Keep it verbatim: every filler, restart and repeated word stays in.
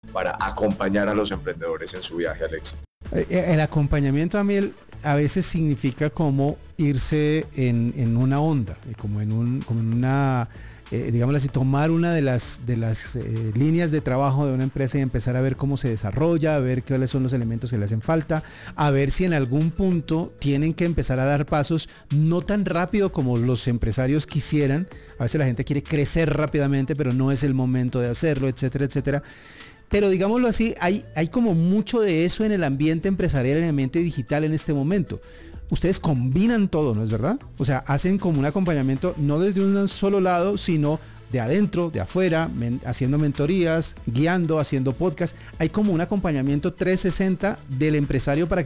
para acompañar a los emprendedores en su viaje al éxito. El acompañamiento a mí a veces significa como irse en, en una onda, como en, un, como en una, eh, digámoslo así, tomar una de las, de las eh, líneas de trabajo de una empresa y empezar a ver cómo se desarrolla, a ver cuáles son los elementos que le hacen falta, a ver si en algún punto tienen que empezar a dar pasos no tan rápido como los empresarios quisieran. A veces la gente quiere crecer rápidamente, pero no es el momento de hacerlo, etcétera, etcétera. Pero digámoslo así, hay, hay como mucho de eso en el ambiente empresarial, en el ambiente digital en este momento. Ustedes combinan todo, ¿no es verdad? O sea, hacen como un acompañamiento no desde un solo lado, sino de adentro, de afuera, men, haciendo mentorías, guiando, haciendo podcast. Hay como un acompañamiento trescientos sesenta del empresario para que